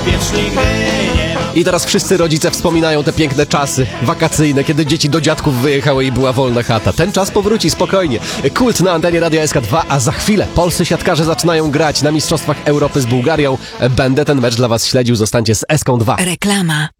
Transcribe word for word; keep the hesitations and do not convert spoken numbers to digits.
I teraz wszyscy rodzice wspominają te piękne czasy wakacyjne, kiedy dzieci do dziadków wyjechały i była wolna chata. Ten czas powróci spokojnie. Kult na antenie Radia S K dwa, a za chwilę polscy siatkarze zaczynają grać na Mistrzostwach Europy z Bułgarią. Będę ten mecz dla was śledził, zostańcie z S K dwa. Reklama.